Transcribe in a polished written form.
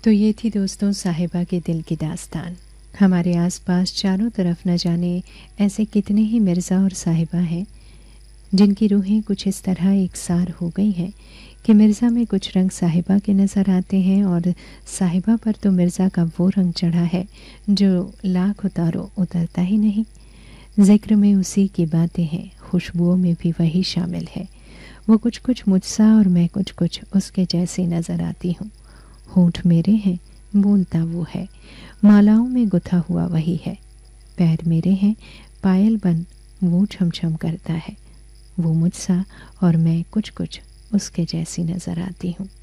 तो ये थी दोस्तों साहिबा के दिल की दास्तान। हमारे आसपास चारों तरफ न जाने ऐसे कितने ही मिर्ज़ा और साहिबा हैं जिनकी रूहें कुछ इस तरह एकसार हो गई हैं कि मिर्ज़ा में कुछ रंग साहिबा के नज़र आते हैं और साहिबा पर तो मिर्ज़ा का वो रंग चढ़ा है जो लाख उतारो उतरता ही नहीं। ज़िक्र में उसी की बातें हैं, खुशबुओं में भी वही शामिल है। वो कुछ कुछ मुझसा और मैं कुछ कुछ उसके जैसी नज़र आती हूँ। होंठ मेरे हैं, बोलता वो है, मालाओं में गुथा हुआ वही है। पैर मेरे हैं, पायल बन वो छम छम करता है। वो मुझसा और मैं कुछ कुछ उसके जैसी नज़र आती हूँ।